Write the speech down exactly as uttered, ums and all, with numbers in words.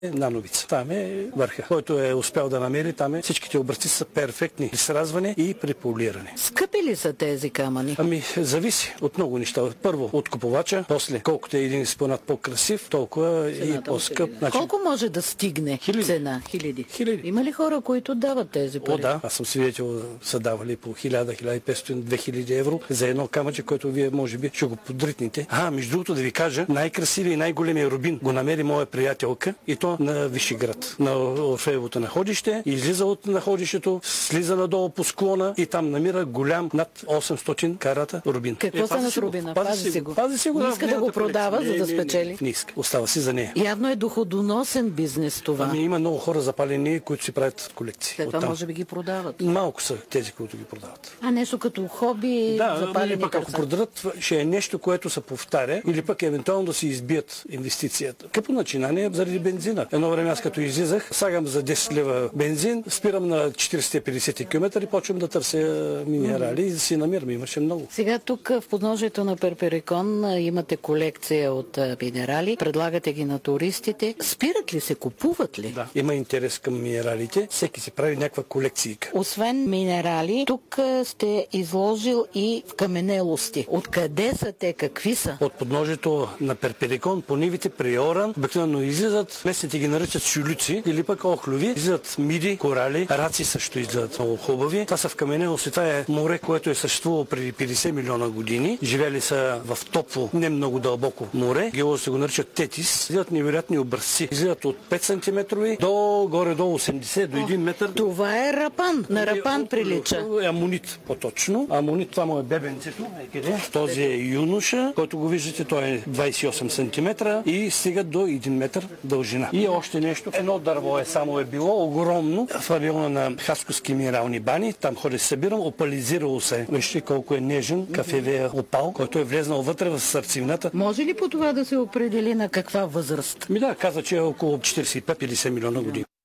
Нановица. Там е върха. Който е успял да намери, там е всичките образци са перфектни, сразване и преполиране. Скъпи ли са тези камъни? Ами, зависи от много неща. Първо от купувача, после колкото е един експонат по-красив, толкова и по-скъп. Значи... Колко може да стигне хиляди. Цена? Хиляди. Хиляди. Има ли хора, които дават тези пари? О, да. Аз съм свидетел, са давали по хиляда, хиляда и петстотин, две хиляди евро за едно камъче, което вие може би ще го подритните. А, между другото да ви кажа, най-красивия и най-големия рубин го намери моя приятелка и то на Вишеград, на Орфеевото находище. Излиза от находището, слиза надолу по склона и там намира голям над осемстотин карата рубин. Какво са на рубина? Пази си го. Пази си го. Не иска да го продава, за да спечели? Не иска. Остава си за нея. Явно е доходоносен бизнес това. Ами има много хора запалени, които си правят колекции. След това може би ги продават. Малко са тези, които ги продават. А нещо като хоби, да, запалени пък ако продадат, ще е нещо, което се повтаря или пък евентуално да си избият инвестицията. Като начинание заради бензина. Едно време аз като излизах, сагам за десет лева бензин, спирам на четиристотин и петдесет километра и почвам да търся минерали и да си намирам. Имаше много. Сега тук в подножието на Перперикон имате колекция от минерали, предлагате ги на туристите. Спират ли се, купуват ли? Да, има интерес към минералите. Всеки си прави някаква колекцийка. Освен минерали, тук сте изложил и в каменелости. Откъде са те? Какви са? От подножието на Перперикон, по нивите при Оран, обикновено излизат, местните ги наричат шулюци или пък охлюви, излизат миди, корали, раци също излизат много хубави. Това са в каменелости. Това е море, което е съществувало преди петдесет милиона години. Живели са в топло, не много дълбоко море. Геолозите го наричат тетис. Излизат невероятни образци. Излизат от пет сантиметрови до горе-долу осемдесет до един метър. Това е рапан. На рапан прилича. Амонит по-точно. Амонит, това му е бебенцето. Този е юноша, който го виждате, той е двадесет и осем сантиметра и стига до един метър дължина. И още нещо. Едно дърво е само е било огромно в района на Хасковски минерални бани. Там ходи се събирам, опализирало се. Вижте колко е нежен кафевия опал, който е влезнал вътре в сърцевината. Може ли по това да се определи на каква възраст? Ми да, каза, че е около четиридесет и пет до петдесет милиона години.